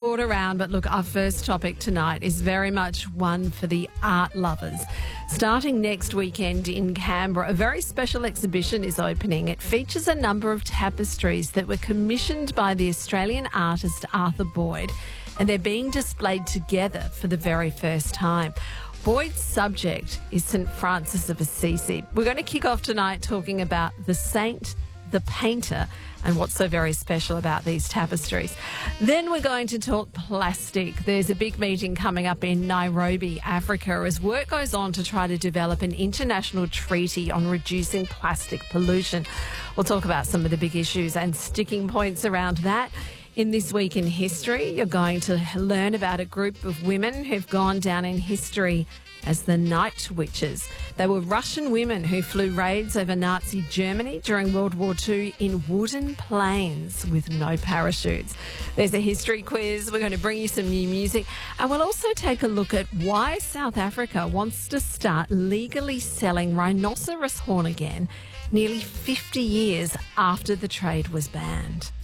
brought around, but look, our first topic tonight is very much one for the art lovers. Starting next weekend in Canberra, a very special exhibition is opening. It features a number of tapestries that were commissioned by the Australian artist Arthur Boyd, and they're being displayed together for the very first time. Boyd's subject is St Francis of Assisi. We're going to kick off tonight talking about the saint, the painter, and what's so very special about these tapestries. Then we're going to talk plastic. There's a big meeting coming up in Nairobi, Africa, as work goes on to try to develop an international treaty on reducing plastic pollution. We'll talk about some of the big issues and sticking points around that. In This Week in History, you're going to learn about a group of women who've gone down in history as the Night Witches. They were Russian women who flew raids over Nazi Germany during World War II in wooden planes with no parachutes. There's a history quiz. We're going to bring you some new music, and we'll also take a look at why South Africa wants to start legally selling rhinoceros horn again, nearly 50 years after the trade was banned.